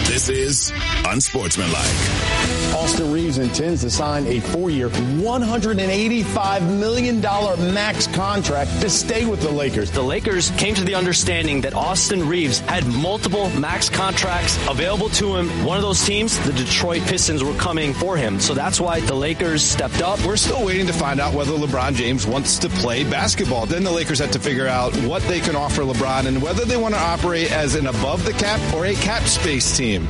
This is Unsportsmanlike. Austin Reeves intends to sign a 4-year, $185 million max contract to stay with the Lakers. The Lakers came to the understanding that Austin Reeves had multiple max contracts available to him. One of those teams, the Detroit Pistons, were coming for him. So that's why the Lakers stepped up. We're still waiting to find out whether LeBron James wants to play basketball. Then the Lakers have to figure out what they can offer LeBron and whether they want to operate as an above the cap or a cap space team.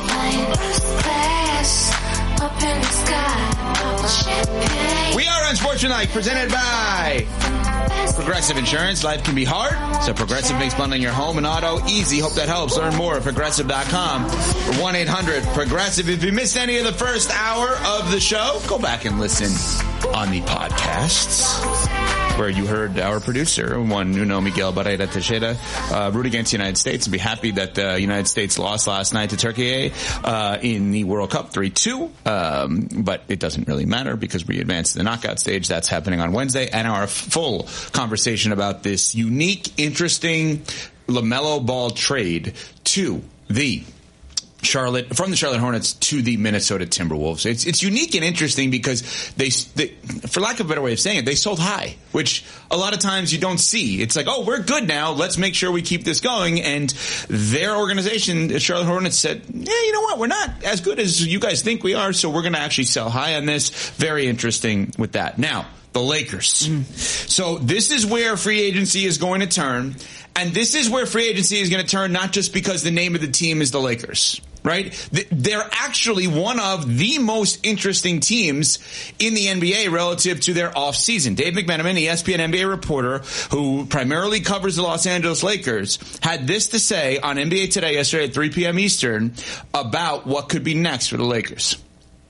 We are Unsportsmanlike, presented by Progressive Insurance. Life can be hard, so Progressive makes bundling your home and auto easy. Hope that helps. Learn more at Progressive.com or 1-800-PROGRESSIVE. If you missed any of the first hour of the show, go back and listen on the podcasts, where you heard our producer, Juan Nuno Miguel Barrera Teixeira, root against the United States and be happy that the United States lost last night to Turkey in the World Cup 3-2. But it doesn't really matter because we advanced to the knockout stage. That's happening on Wednesday. And our full conversation about this unique, interesting LaMelo Ball trade to from the Charlotte Hornets to the Minnesota Timberwolves. It's unique and interesting because they, for lack of a better way of saying it, they sold high, which a lot of times you don't see. It's like, oh, we're good now. Let's make sure we keep this going. And their organization, the Charlotte Hornets, said, yeah, you know what? We're not as good as you guys think we are, so we're going to actually sell high on this. Very interesting with that. Now, the Lakers. So this is where free agency is going to turn. And this is where free agency is going to turn not just because the name of the team is the Lakers, right? They're actually one of the most interesting teams in the NBA relative to their offseason. Dave McMenamin, ESPN NBA reporter who primarily covers the Los Angeles Lakers, had this to say on NBA Today yesterday at 3 p.m. Eastern about what could be next for the Lakers.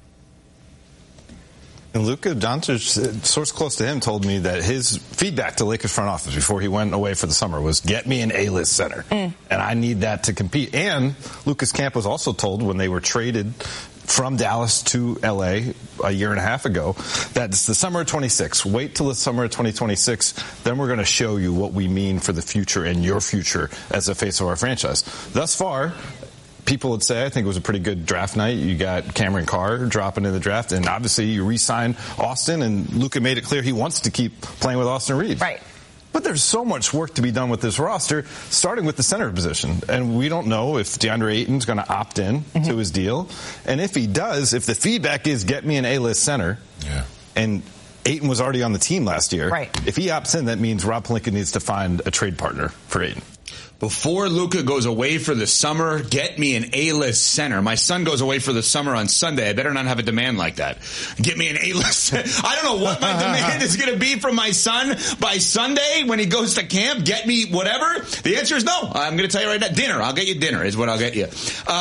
And Luka Doncic, source close to him, told me that his feedback to Lakers front office before he went away for the summer was, get me an A-list center. And I need that to compete. And Lucas Camp was also told when they were traded from Dallas to L.A. a year and a half ago, that it's the summer of 26. Wait till the summer of 2026. Then we're going to show you what we mean for the future and your future as a face of our franchise. Thus far, people would say, I think it was a pretty good draft night. You got Cameron Carr dropping in the draft, and obviously you re-signed Austin, and Luka made it clear he wants to keep playing with Austin Reeves. Right. But there's so much work to be done with this roster, starting with the center position. And we don't know if DeAndre Ayton's going to opt in to his deal. And if he does, if the feedback is get me an A-list center, and Ayton was already on the team last year, if he opts in, that means Rob Pelinka needs to find a trade partner for Ayton. Before Luka goes away for the summer, get me an A-list center. My son goes away for the summer on Sunday. I better not have a demand like that. Get me an A-list center. I don't know what my demand is going to be from my son by Sunday when he goes to camp. Get me whatever. The answer is no. I'm going to tell you right now. Dinner. I'll get you dinner is what I'll get you.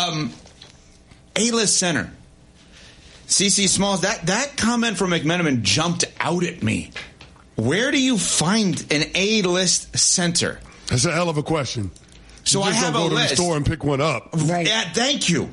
A-list center. CC Smalls, that comment from McMenamin jumped out at me. Where do you find an A-list center? That's a hell of a question. So you I have a list. Go to the store and pick one up. Right. Yeah, thank you.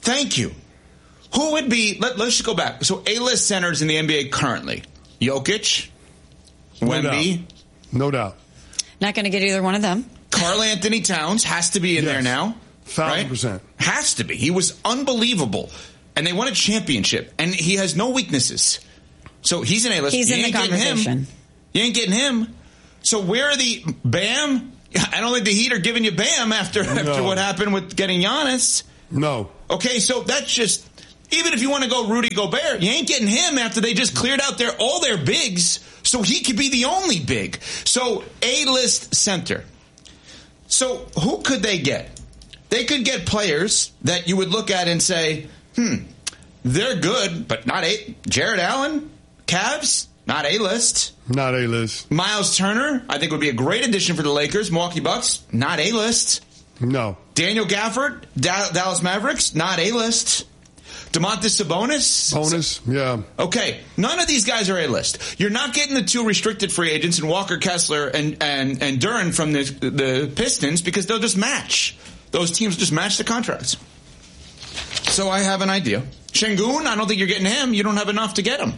Who would be? Let's just go back. So A-list centers in the NBA currently: Jokic, Wemby, no doubt. Not going to get either one of them. Karl Anthony Towns has to be in there now. 1,000%. Right? Has to be. He was unbelievable, and they won a championship, and he has no weaknesses. So he's an A-list. He's in the conversation. You ain't getting him. So where are the Bam? I don't think the Heat are giving you Bam after what happened with getting Giannis. No. Okay, so that's just, even if you want to go Rudy Gobert, you ain't getting him after they just cleared out all their bigs, so he could be the only big. So A-list center. So who could they get? They could get players that you would look at and say, they're good, but not Jared Allen, Cavs, not A-list. Not A-list. Miles Turner, I think would be a great addition for the Lakers. Milwaukee Bucks, not A-list. No. Daniel Gafford, Dallas Mavericks, not A-list. Domantas Sabonis. Yeah. Okay, none of these guys are A-list. You're not getting the two restricted free agents in Walker Kessler and Duren from the Pistons because they'll just match. Those teams just match the contracts. So I have an idea. Şengün, I don't think you're getting him. You don't have enough to get him.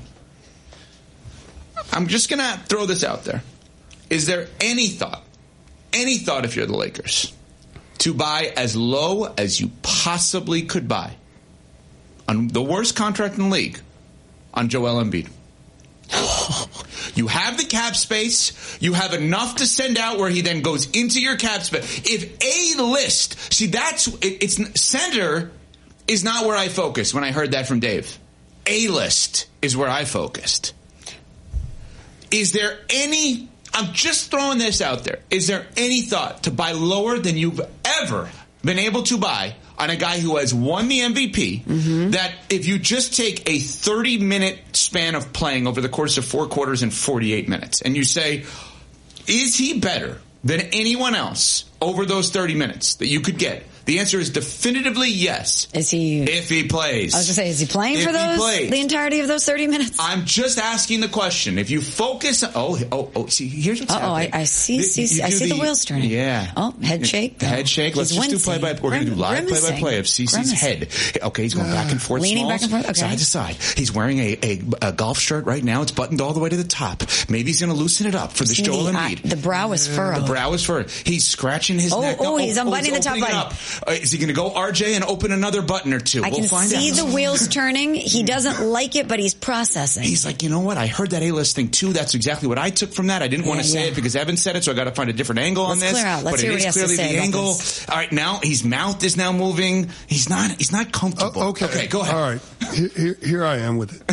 I'm just going to throw this out there. Is there any thought if you're the Lakers, to buy as low as you possibly could buy on the worst contract in the league on Joel Embiid. You have the cap space. You have enough to send out where he then goes into your cap space. If A-list, see, it's center is not where I focused when I heard that from Dave. A-list is where I focused. Is there any, I'm just throwing this out there, is there any thought to buy lower than you've ever been able to buy on a guy who has won the MVP, that if you just take a 30-minute span of playing over the course of 4 quarters and 48 minutes, and you say, is he better than anyone else over those 30 minutes that you could get? The answer is definitively yes. Is he? If he plays. I was going to say, is he playing for the entirety of those 30 minutes? I'm just asking the question. If you focus, see, here's what's happening. I see the wheels turning. Yeah. Oh, head shake. Head shake. Let's just do play-by-play. We're going to do live play-by-play of CeCe's head. Okay, he's going back and forth, leaning back and forth, okay. Side to side. He's wearing a golf shirt right now. It's buttoned all the way to the top. Maybe he's going to loosen it up for this Joel Embiid. The brow is furrowed. The brow is furrowed. He's scratching his neck. He's unbuttoning the top button. Is he going to go RJ and open another button or two? I can see the wheels turning. He doesn't like it, but he's processing. He's like, you know what? I heard that A-list thing too. That's exactly what I took from that. I didn't want to say it because Evan said it, so I got to find a different angle on this. Let's hear what he has to say about this. All right, now his mouth is now moving. He's not comfortable. Okay, go ahead. All right, here I am with it.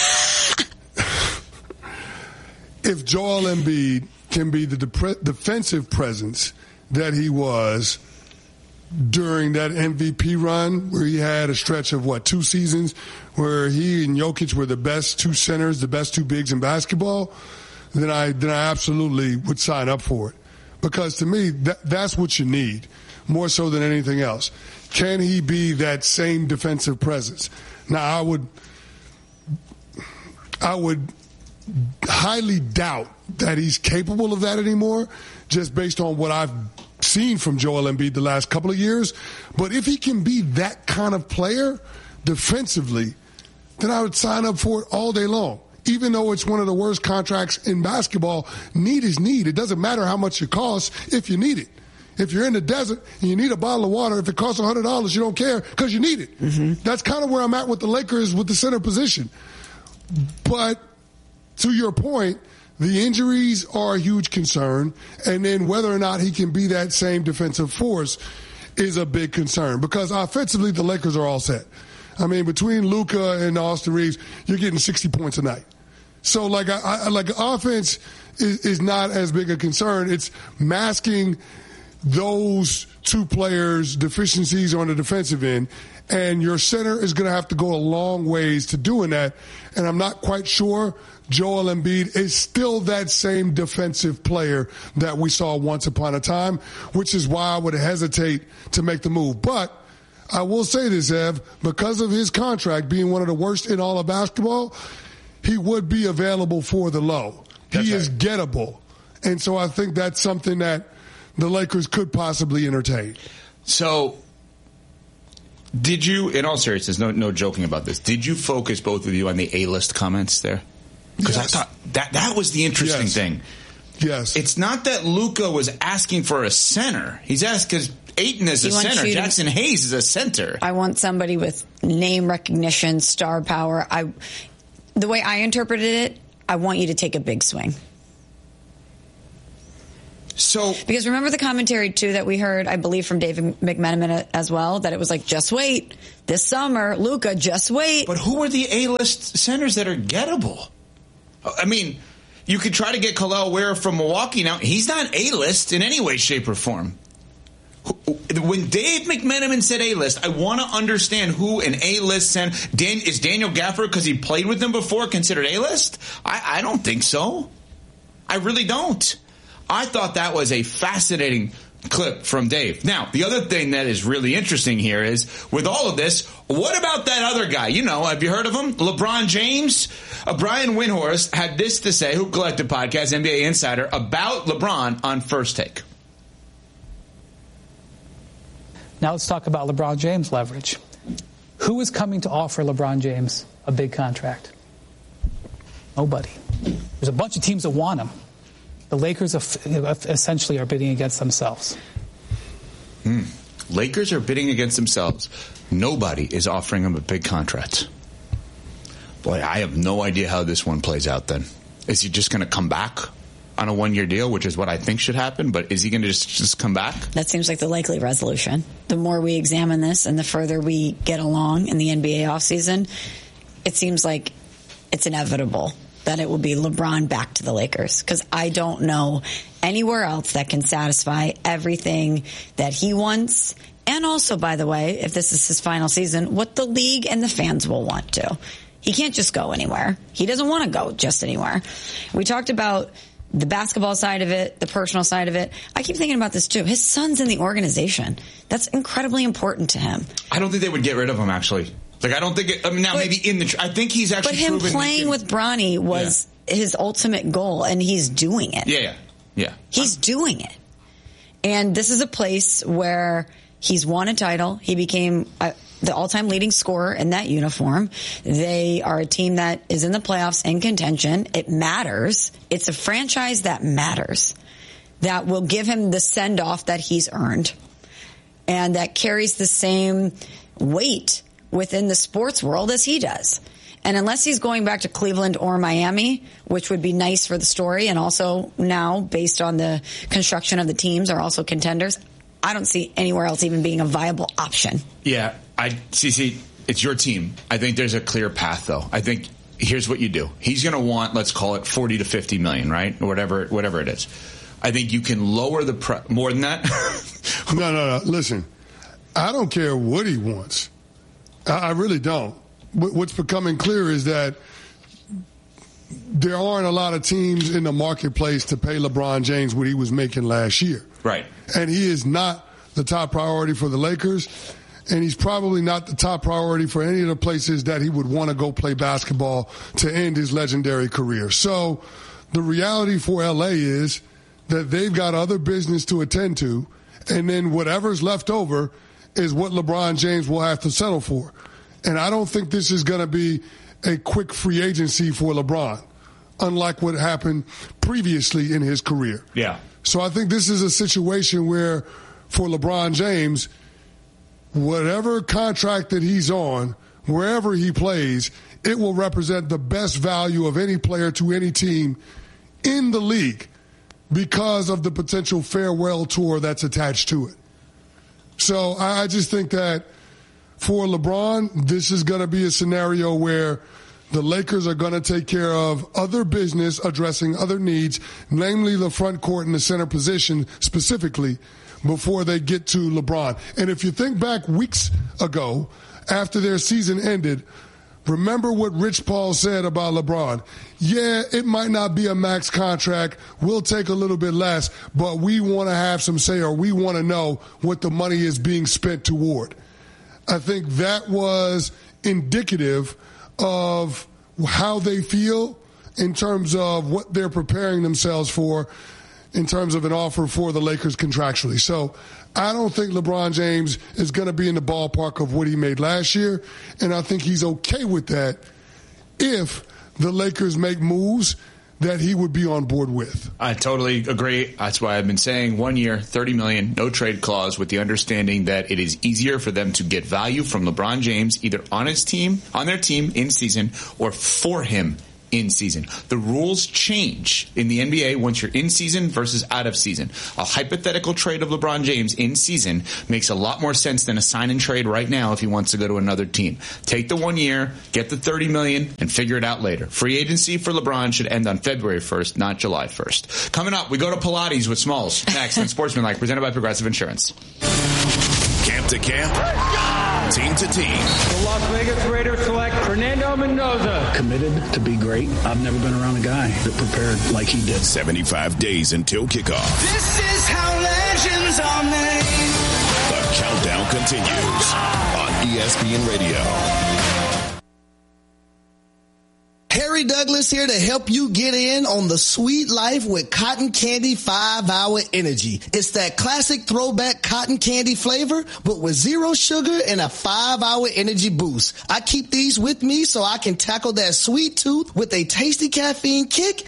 If Joel Embiid can be the defensive presence that he was during that MVP run, where he had a stretch of 2 seasons where he and Jokic were the best 2 centers, the best 2 bigs in basketball, then I absolutely would sign up for it. Because to me, that's what you need, more so than anything else. Can he be that same defensive presence? Now, I would highly doubt that he's capable of that anymore, just based on what I've seen from Joel Embiid the last couple of years. But if he can be that kind of player defensively, then I would sign up for it all day long. Even though it's one of the worst contracts in basketball, need is need. It doesn't matter how much it costs if you need it. If you're in the desert and you need a bottle of water, if it costs $100, you don't care because you need it. That's kind of where I'm at with the Lakers with the center position. But to your point, the injuries are a huge concern, and then whether or not he can be that same defensive force is a big concern, because offensively the Lakers are all set. I mean, between Luka and Austin Reeves, you're getting 60 points a night. So, like offense is not as big a concern. It's masking those 2 players' deficiencies on the defensive end, and your center is going to have to go a long ways to doing that, and I'm not quite sure Joel Embiid is still that same defensive player that we saw once upon a time, which is why I would hesitate to make the move. But I will say this, Ev, because of his contract being one of the worst in all of basketball, he would be available for the low. He is gettable. And so I think that's something that the Lakers could possibly entertain. So did you, in all seriousness, no joking about this, did you focus, both of you, on the A-list comments there? Because I thought that was the interesting thing. Yes. It's not that Luka was asking for a center. He's asked because Ayton is a center. Jackson Hayes is a center. I want somebody with name recognition, star power. The way I interpreted it, I want you to take a big swing. So, because remember the commentary too that we heard, I believe, from David McMenamin as well, that it was like, just wait this summer, Luka, just wait. But who are the A-list centers that are gettable? I mean, you could try to get Khalil Ware from Milwaukee now. He's not A-list in any way, shape, or form. When Dave McMenamin said A-list, I want to understand who an A-list center. Is Daniel Gafford, because he played with them before, considered A-list? I don't think so. I really don't. I thought that was a fascinating clip from Dave. Now, the other thing that is really interesting here is, with all of this, what about that other guy? You know, have you heard of him? LeBron James? Brian Windhorst had this to say, Hoop Collective Podcast, NBA Insider, about LeBron on First Take. Now let's talk about LeBron James leverage. Who is coming to offer LeBron James a big contract? Nobody. There's a bunch of teams that want him. The Lakers essentially are bidding against themselves. Lakers are bidding against themselves. Nobody is offering him a big contract. Boy, I have no idea how this one plays out then. Is he just going to come back on a one-year deal, which is what I think should happen, but is he going to just come back? That seems like the likely resolution. The more we examine this and the further we get along in the NBA offseason, it seems like it's inevitable that it will be LeBron back to the Lakers, because I don't know anywhere else that can satisfy everything that he wants. And also, by the way, if this is his final season, what the league and the fans will want to. He can't just go anywhere. He doesn't want to go just anywhere. We talked about the basketball side of it, the personal side of it. I keep thinking about this too. His son's in the organization. That's incredibly important to him. I don't think they would get rid of him, actually. Like, I don't think it, I mean, now maybe in the, I think he's actually proven. But him playing with Bronny was his ultimate goal, and he's doing it. Yeah. He's doing it. And this is a place where he's won a title. He became the all-time leading scorer in that uniform. They are a team that is in the playoffs in contention. It matters. It's a franchise that matters, that will give him the send-off that he's earned, and that carries the same weight within the sports world as he does. And unless he's going back to Cleveland or Miami, which would be nice for the story, and also now, based on the construction of the teams, are also contenders, I don't see anywhere else even being a viable option. Yeah, see, it's your team. I think there's a clear path, though. I think here's what you do. He's going to want, let's call it 40 to 50 million, right? Or whatever it is. I think you can lower the more than that. No. Listen, I don't care what he wants. I really don't. What's becoming clear is that there aren't a lot of teams in the marketplace to pay LeBron James what he was making last year. Right. And he is not the top priority for the Lakers, and he's probably not the top priority for any of the places that he would want to go play basketball to end his legendary career. So the reality for LA is that they've got other business to attend to, and then whatever's left over is what LeBron James will have to settle for. And I don't think this is going to be a quick free agency for LeBron, unlike what happened previously in his career. Yeah. So I think this is a situation where, for LeBron James, whatever contract that he's on, wherever he plays, it will represent the best value of any player to any team in the league because of the potential farewell tour that's attached to it. So I just think that for LeBron, this is going to be a scenario where the Lakers are going to take care of other business, addressing other needs, namely the front court and the center position specifically, before they get to LeBron. And if you think back weeks ago, after their season ended, remember what Rich Paul said about LeBron. Yeah, it might not be a max contract. We'll take a little bit less, but we want to have some say, or we want to know what the money is being spent toward. I think that was indicative of how they feel in terms of what they're preparing themselves for in terms of an offer for the Lakers contractually. So I don't think LeBron James is going to be in the ballpark of what he made last year, and I think he's okay with that if the Lakers make moves that he would be on board with. I totally agree. That's why I've been saying 1 year, $30 million, no trade clause, with the understanding that it is easier for them to get value from LeBron James either on their team in season, or for him in season. The rules change in the NBA once you're in season versus out of season. A hypothetical trade of LeBron James in season makes a lot more sense than a sign and trade right now if he wants to go to another team. Take the 1 year, get the $30 million, and figure it out later. Free agency for LeBron should end on February 1st, not July 1st. Coming up, we go to Pilates with Smalls next on Sportsmanlike, presented by Progressive Insurance. Camp to camp, team to team. The Las Vegas Raiders select Fernando Mendoza. Committed to be great. I've never been around a guy that prepared like he did. 75 days until kickoff. This is how legends are made. The countdown continues on ESPN Radio. Harry Douglas here to help you get in on the sweet life with Cotton Candy 5-Hour Energy. It's that classic throwback cotton candy flavor, but with 0 sugar and a 5-hour energy boost. I keep these with me so I can tackle that sweet tooth with a tasty caffeine kick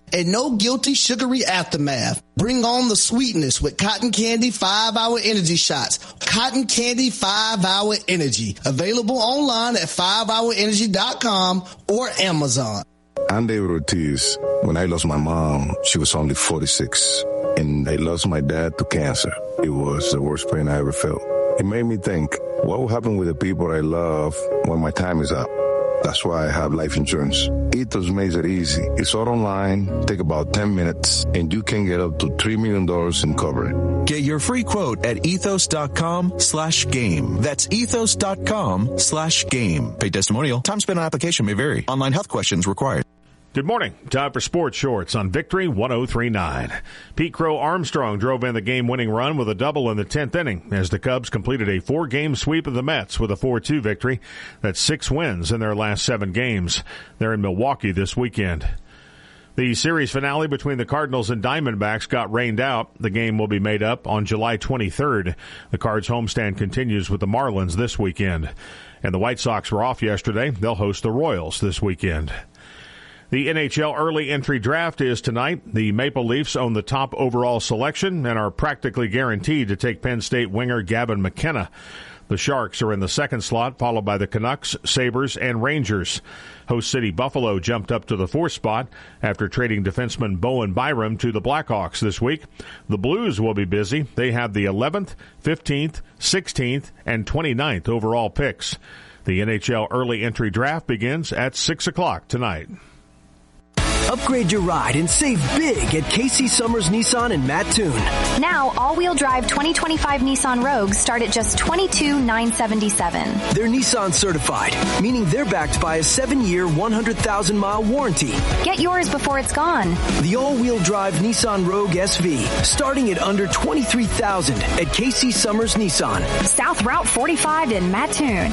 and no guilty sugary aftermath. Bring on the sweetness with Cotton Candy 5-Hour Energy Shots. Cotton Candy 5-Hour Energy. Available online at 5hourenergy.com or Amazon. I'm David Ortiz. When I lost my mom, she was only 46. And I lost my dad to cancer. It was the worst pain I ever felt. It made me think, what will happen with the people I love when my time is up? That's why I have life insurance. Ethos makes it easy. It's all online, take about 10 minutes, and you can get up to $3 million in coverage. Get your free quote at ethos.com/game. That's ethos.com/game. Paid testimonial. Time spent on application may vary. Online health questions required. Good morning. Time for Sports Shorts on Victory 103.9. Pete Crow Armstrong drove in the game-winning run with a double in the 10th inning as the Cubs completed a 4-game sweep of the Mets with a 4-2 victory. That's 6 wins in their last 7 games. They're in Milwaukee this weekend. The series finale between the Cardinals and Diamondbacks got rained out. The game will be made up on July 23rd. The Cards homestand continues with the Marlins this weekend. And the White Sox were off yesterday. They'll host the Royals this weekend. The NHL early entry draft is tonight. The Maple Leafs own the top overall selection and are practically guaranteed to take Penn State winger Gavin McKenna. The Sharks are in the second slot, followed by the Canucks, Sabres, and Rangers. Host city Buffalo jumped up to the 4th spot after trading defenseman Bowen Byram to the Blackhawks this week. The Blues will be busy. They have the 11th, 15th, 16th, and 29th overall picks. The NHL early entry draft begins at 6 o'clock tonight. Upgrade your ride and save big at Casey Summers Nissan in Mattoon. Now, all-wheel drive 2025 Nissan Rogues start at just $22,977. They're Nissan certified, meaning they're backed by a 7-year, 100,000-mile warranty. Get yours before it's gone. The all-wheel drive Nissan Rogue SV, starting at under $23,000 at Casey Summers Nissan. South Route 45 in Mattoon.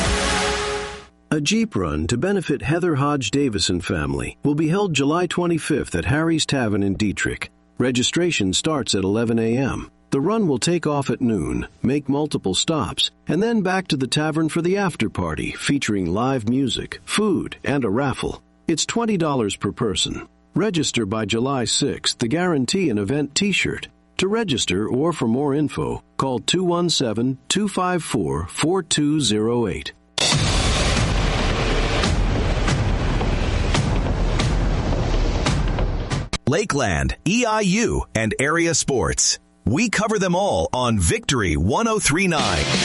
A Jeep run to benefit Heather Hodge Davison family will be held July 25th at Harry's Tavern in Dietrich. Registration starts at 11 a.m. The run will take off at noon, make multiple stops, and then back to the tavern for the after party featuring live music, food, and a raffle. It's $20 per person. Register by July 6th to guarantee an event t-shirt. To register or for more info, call 217-254-4208. Lakeland, EIU, and area sports. We cover them all on Victory 103.9.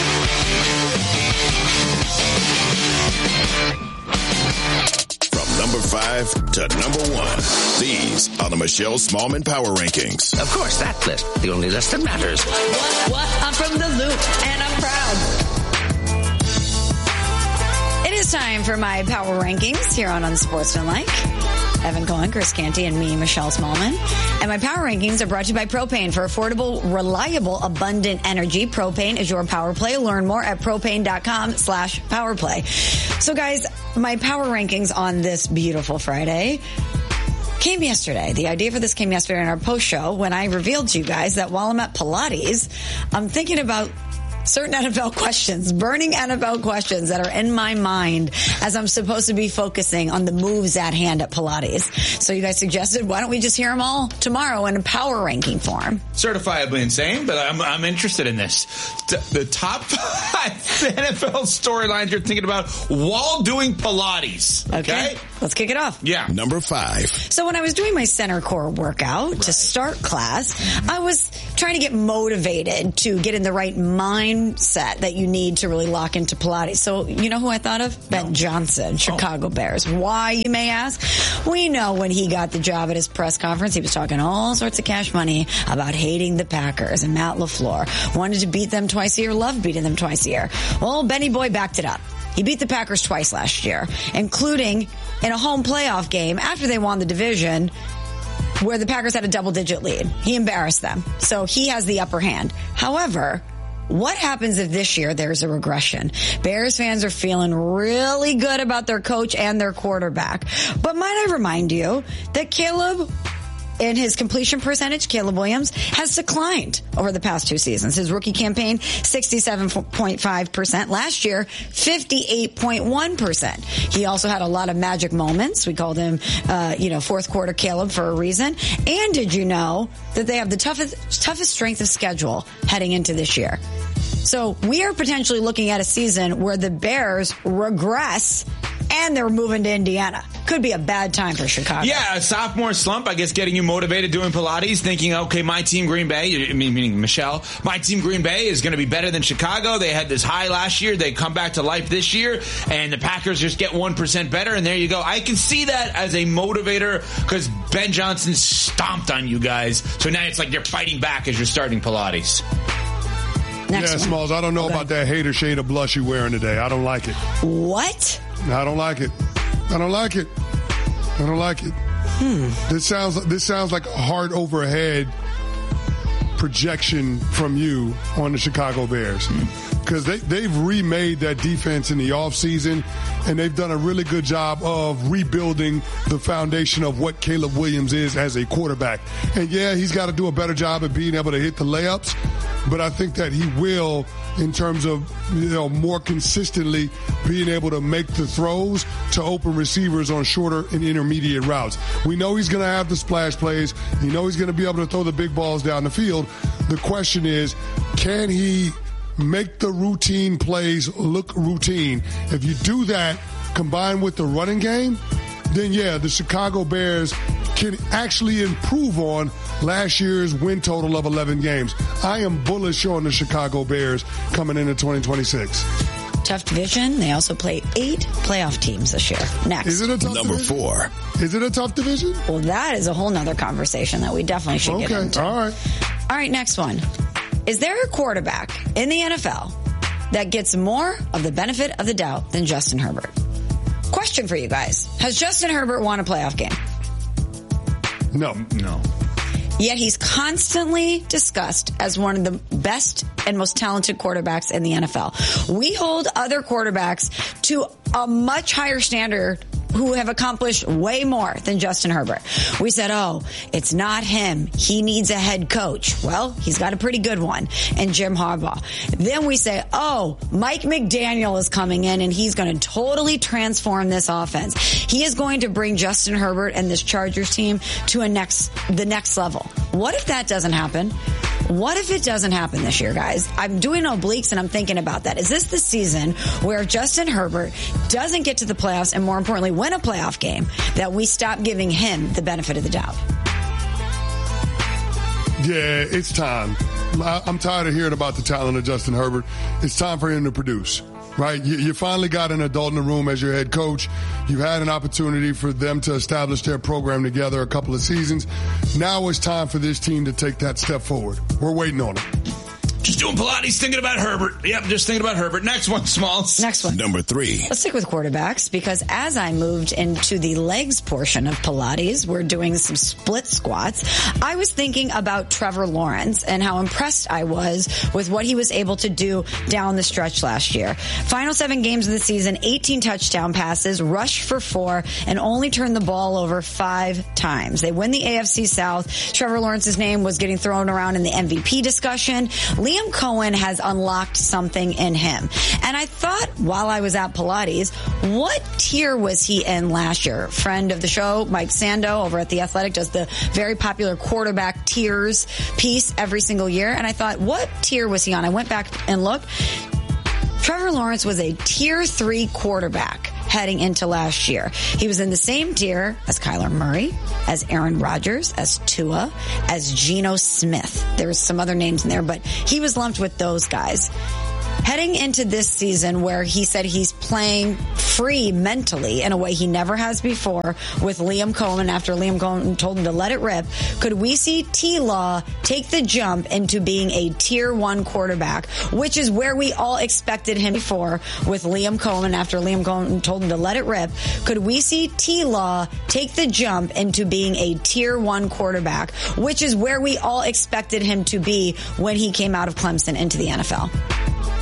From number 5 to number 1, these are the Michelle Smallman Power Rankings. Of course, that list, the only list that matters. What? I'm from the Loop, and I'm proud. It is time for my Power Rankings here on Unsportsmanlike. Evan Cohen, Chris Canty, and me, Michelle Smallman. And my Power Rankings are brought to you by Propane. For affordable, reliable, abundant energy, Propane is your power play. Learn more at propane.com/powerplay. So guys, my Power Rankings on this beautiful Friday came yesterday. The idea for this came yesterday in our post show when I revealed to you guys that while I'm at Pilates, I'm thinking about certain NFL questions, burning NFL questions that are in my mind as I'm supposed to be focusing on the moves at hand at Pilates. So you guys suggested, why don't we just hear them all tomorrow in a power ranking form? Certifiably insane, but I'm interested in this. The top 5 NFL storylines you're thinking about while doing Pilates. Okay? Let's kick it off. Yeah. Number 5. So when I was doing my center core workout to start class, I was trying to get motivated to get in the right mindset that you need to really lock into Pilates. So you know who I thought of? Ben Johnson, Chicago Bears. Why, you may ask? We know when he got the job at his press conference, he was talking all sorts of cash money about hating the Packers, and Matt LaFleur wanted to beat them twice a year, loved beating them twice a year. Well, Benny Boy backed it up. He beat the Packers twice last year, including in a home playoff game after they won the division where the Packers had a double-digit lead. He embarrassed them. So he has the upper hand. However, what happens if this year there's a regression? Bears fans are feeling really good about their coach and their quarterback. But might I remind you that Caleb in his completion percentage, Caleb Williams has declined over the past 2 seasons. His rookie campaign, 67.5%. Last year, 58.1%. He also had a lot of magic moments. We called him, fourth quarter Caleb for a reason. And did you know that they have the toughest strength of schedule heading into this year? So we are potentially looking at a season where the Bears regress and they're moving to Indiana. Could be a bad time for Chicago. Yeah, a sophomore slump, I guess, getting you motivated doing Pilates, thinking, okay, my team Green Bay, meaning Michelle, my team Green Bay is going to be better than Chicago. They had this high last year. They come back to life this year, and the Packers just get 1% better, and there you go. I can see that as a motivator because Ben Johnson stomped on you guys. So now it's like you're fighting back as you're starting Pilates. Smalls, I don't know about that hater shade of blush you're wearing today. I don't like it. What? I don't like it. This sounds like a hard overhead projection from you on the Chicago Bears. Because they've remade that defense in the offseason, and they've done a really good job of rebuilding the foundation of what Caleb Williams is as a quarterback. And yeah, he's got to do a better job at being able to hit the layups, but I think that he will in terms of, more consistently being able to make the throws to open receivers on shorter and intermediate routes. We know he's going to have the splash plays. We know he's going to be able to throw the big balls down the field. The question is, can he make the routine plays look routine? If you do that, combined with the running game, then yeah, the Chicago Bears can actually improve on last year's win total of 11 games. I am bullish on the Chicago Bears coming into 2026. Tough division. They also play 8 playoff teams this year. Next. Is it a tough Number division? 4. Is it a tough division? Well, that is a whole nother conversation that we definitely should get into. All right. All right, next one. Is there a quarterback in the NFL that gets more of the benefit of the doubt than Justin Herbert? Question for you guys. Has Justin Herbert won a playoff game? No. Yet he's constantly discussed as one of the best and most talented quarterbacks in the NFL. We hold other quarterbacks to a much higher standard who have accomplished way more than Justin Herbert. We said, it's not him. He needs a head coach. Well, he's got a pretty good one, and Jim Harbaugh. Then we say, Mike McDaniel is coming in, and he's going to totally transform this offense. He is going to bring Justin Herbert and this Chargers team to the next level. What if that doesn't happen? What if it doesn't happen this year, guys? I'm doing obliques and I'm thinking about that. Is this the season where Justin Herbert doesn't get to the playoffs and, more importantly, win a playoff game, that we stop giving him the benefit of the doubt? Yeah, it's time. I'm tired of hearing about the talent of Justin Herbert. It's time for him to produce. Right? You finally got an adult in the room as your head coach. You've had an opportunity for them to establish their program together a couple of seasons. Now it's time for this team to take that step forward. We're waiting on it. Just doing Pilates, thinking about Herbert. Yep, just thinking about Herbert. Next one, Smalls. Next one. Number 3. Let's stick with quarterbacks, because as I moved into the legs portion of Pilates, we're doing some split squats. I was thinking about Trevor Lawrence and how impressed I was with what he was able to do down the stretch last year. Final 7 games of the season, 18 touchdown passes, rushed for 4, and only turned the ball over 5 times. They win the AFC South. Trevor Lawrence's name was getting thrown around in the MVP discussion. Liam Cohen has unlocked something in him. And I thought while I was at Pilates, what tier was he in last year? Friend of the show, Mike Sando over at The Athletic, does the very popular quarterback tiers piece every single year. And I thought, what tier was he on? I went back and looked. Trevor Lawrence was a tier 3 quarterback heading into last year. He was in the same tier as Kyler Murray, as Aaron Rodgers, as Tua, as Geno Smith. There's some other names in there, but he was lumped with those guys. Heading into this season where he said he's playing free mentally in a way he never has before with Liam Cohen after Liam Cohen told him to let it rip, could we see T-Law take the jump into being a tier 1 quarterback, which is where we all expected him before with Liam Cohen after Liam Cohen told him to let it rip? Could we see T-Law take the jump into being a tier 1 quarterback, which is where we all expected him to be when he came out of Clemson into the NFL?